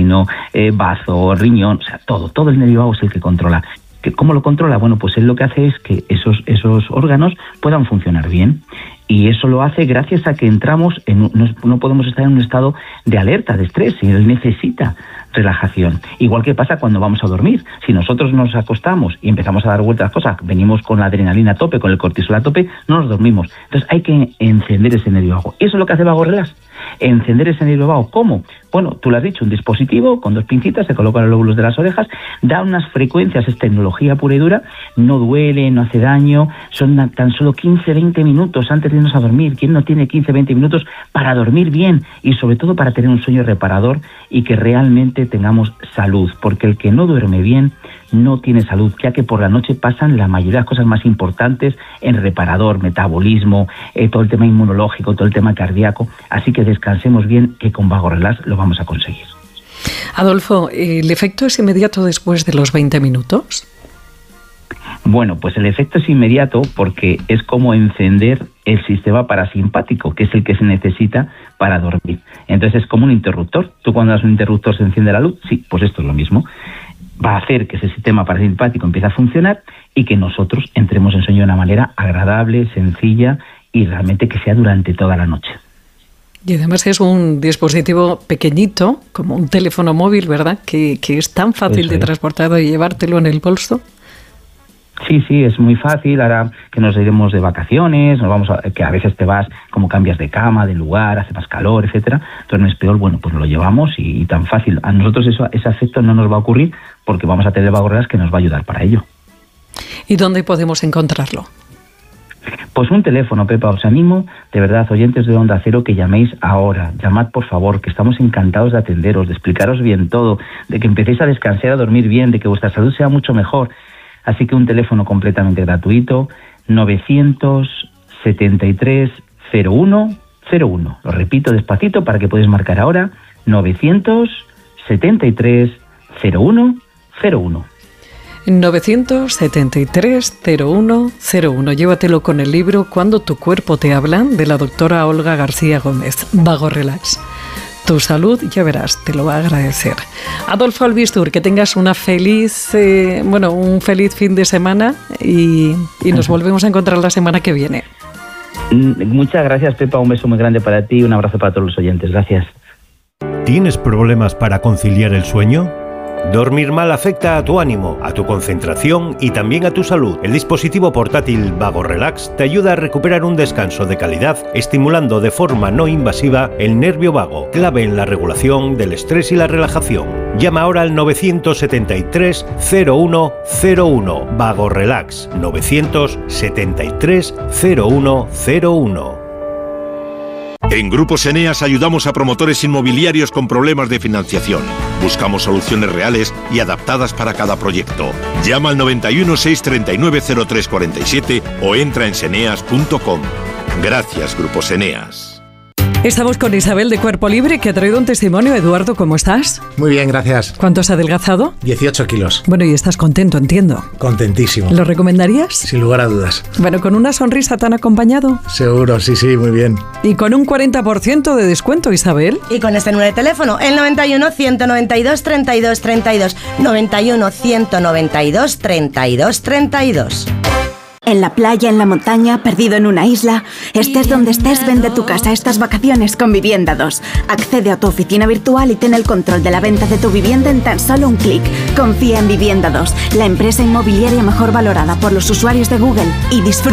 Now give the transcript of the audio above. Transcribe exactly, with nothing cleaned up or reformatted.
intestino, eh, bazo, riñón, o sea, todo, todo el nervio vago es el que controla. ¿Cómo lo controla? Bueno, pues él lo que hace es que esos, esos órganos puedan funcionar bien. Y eso lo hace gracias a que entramos, en, no, no podemos estar en un estado de alerta, de estrés, y él necesita relajación. Igual que pasa cuando vamos a dormir. Si nosotros nos acostamos y empezamos a dar vueltas a las cosas, venimos con la adrenalina a tope, con el cortisol a tope, no nos dormimos. Entonces hay que encender ese nervio vago. Eso es lo que hace Vago Relax. Encender ese nervio vago. ¿Cómo? Bueno, tú lo has dicho, un dispositivo con dos pincitas, se colocan los lóbulos de las orejas, da unas frecuencias, es tecnología pura y dura, no duele, no hace daño, son tan solo quince a veinte minutos antes de irnos a dormir. ¿Quién no tiene quince a veinte minutos para dormir bien? Y sobre todo para tener un sueño reparador y que realmente tengamos salud, porque el que no duerme bien no tiene salud, ya que por la noche pasan la mayoría de las cosas más importantes en reparador, metabolismo, eh, todo el tema inmunológico, todo el tema cardíaco. Así que descansemos bien, que con Vago Relax lo vamos a conseguir. Adolfo, ¿el efecto es inmediato después de los veinte minutos? Bueno, pues el efecto es inmediato porque es como encender el sistema parasimpático, que es el que se necesita para dormir. Entonces es como un interruptor. Tú cuando das un interruptor se enciende la luz, sí, pues esto es lo mismo. Va a hacer que ese sistema parasimpático empiece a funcionar y que nosotros entremos en sueño de una manera agradable, sencilla y realmente que sea durante toda la noche. Y además es un dispositivo pequeñito, como un teléfono móvil, ¿verdad? Que, que es tan fácil Eso de es. transportar y llevártelo en el bolso. Sí, sí, es muy fácil. Ahora que nos iremos de vacaciones, nos vamos a, que a veces te vas, como cambias de cama, de lugar, hace más calor, etcétera. Entonces no es peor, bueno, pues lo llevamos y, y tan fácil. A nosotros eso, ese efecto no nos va a ocurrir porque vamos a tener Vago Relax que nos va a ayudar para ello. ¿Y dónde podemos encontrarlo? Pues un teléfono, Pepa, os animo, de verdad, oyentes de Onda Cero, que llaméis ahora. Llamad, por favor, que estamos encantados de atenderos, de explicaros bien todo, de que empecéis a descansar, a dormir bien, de que vuestra salud sea mucho mejor. Así que un teléfono completamente gratuito, novecientos setenta y tres cero uno cero uno. Lo repito despacito para que podáis marcar ahora, novecientos setenta y tres cero uno cero uno. novecientos setenta y tres cero uno cero uno. Llévatelo con el libro Cuando tu cuerpo te habla, de la doctora Olga García Gómez. Vago Relax. Tu salud, ya verás, te lo va a agradecer. Adolfo Albistur, que tengas una feliz, eh, bueno, un feliz fin de semana y, y nos volvemos a encontrar la semana que viene. Muchas gracias, Pepa. Un beso muy grande para ti y un abrazo para todos los oyentes. Gracias. ¿Tienes problemas para conciliar el sueño? Dormir mal afecta a tu ánimo, a tu concentración y también a tu salud. El dispositivo portátil Vago Relax te ayuda a recuperar un descanso de calidad, estimulando de forma no invasiva el nervio vago, clave en la regulación del estrés y la relajación. Llama ahora al novecientos setenta y tres cero uno cero uno. Vago Relax, novecientos setenta y tres cero uno cero uno. En Grupos Eneas ayudamos a promotores inmobiliarios con problemas de financiación. Buscamos soluciones reales y adaptadas para cada proyecto. Llama al noventa y uno, seiscientos treinta y nueve, cero tres cuarenta y siete o entra en seneas punto com. Gracias, Grupos Eneas. Estamos con Isabel de Cuerpo Libre, que ha traído un testimonio. Eduardo, ¿cómo estás? Muy bien, gracias. ¿Cuánto has adelgazado? dieciocho kilos. Bueno, y estás contento, entiendo. Contentísimo. ¿Lo recomendarías? Sin lugar a dudas. Bueno, ¿con una sonrisa tan acompañado? Seguro, sí, sí, muy bien. Y con un cuarenta por ciento de descuento, Isabel. Y con este número de teléfono, el noventa y uno, ciento noventa y dos, treinta y dos, treinta y dos. noventa y uno, ciento noventa y dos, treinta y dos, treinta y dos. En la playa, en la montaña, perdido en una isla. Estés donde estés, vende tu casa estas vacaciones con Vivienda dos. Accede a tu oficina virtual y ten el control de la venta de tu vivienda en tan solo un clic. Confía en Vivienda dos, la empresa inmobiliaria mejor valorada por los usuarios de Google, y disfruta